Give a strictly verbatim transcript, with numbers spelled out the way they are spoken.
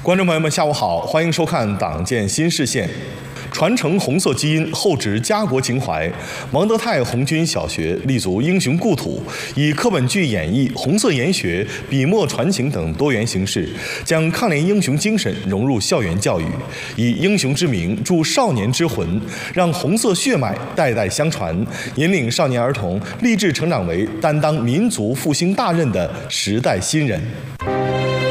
观众朋友们，下午好，欢迎收看《党建新视线》。传承红色基因，厚植家国情怀。王德泰红军小学立足英雄故土，以课本剧演绎、红色研学、笔墨传情等多元形式，将抗联英雄精神融入校园教育，以英雄之名铸少年之魂，让红色血脉代代相传，引领少年儿童立志成长为担当民族复兴大任的时代新人。